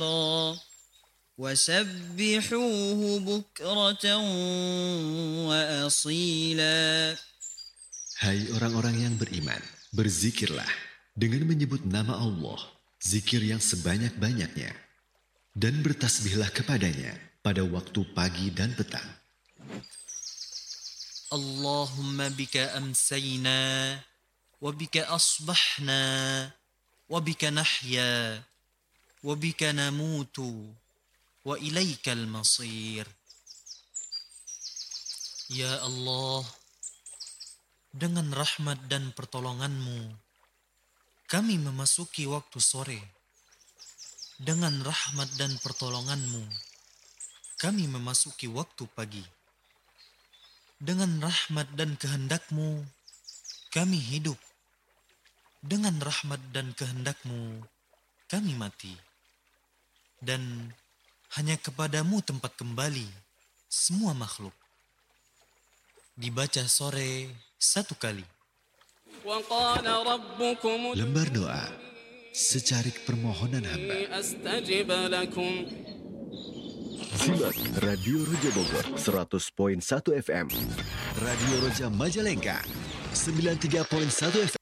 وسبحوه بكرة وأصيلا. Hai orang-orang yang beriman, berzikirlah dengan menyebut nama Allah, zikir yang sebanyak-banyaknya, dan bertasbihlah kepadanya pada waktu pagi dan petang. Allahumma bika amsayna, wa bika asbahna, wa bika nahya, wa bika namutu, wa ilaikal masir. Ya Allah, dengan rahmat dan pertolongan-Mu, kami memasuki waktu sore. Dengan rahmat dan pertolongan-Mu, kami memasuki waktu pagi. Dengan rahmat dan kehendak-Mu, kami hidup. Dengan rahmat dan kehendak-Mu, kami mati. Dan hanya kepadamu tempat kembali semua makhluk. Dibaca sore 1 kali. Lembar doa, secarik permohonan hamba. Simak Radio Roja Bogor 100.1 FM, Radio Roja Majalengka 93.1 FM.